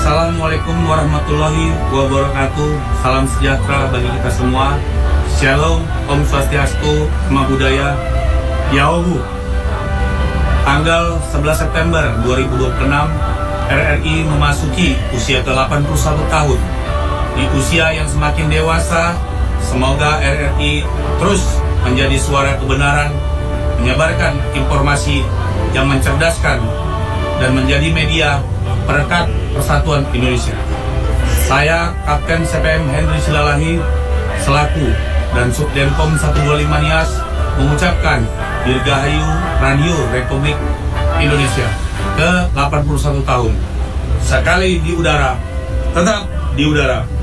Assalamualaikum warahmatullahi wabarakatuh. Salam sejahtera bagi kita semua. Shalom, Om Swastiastu, Namo Buddhaya. Yaobu. Tanggal 11 September 2026, RRI memasuki usia ke-81 tahun. Di usia yang semakin dewasa, semoga RRI terus menjadi suara kebenaran, menyebarkan informasi yang mencerdaskan, dan menjadi media perekat persatuan Indonesia. Saya Kapten CPM Henry Silalahi selaku dan Subdenkom 125 Nias mengucapkan Dirgahayu Radio Republik Indonesia ke 81 tahun. Sekali di udara, tetap di udara.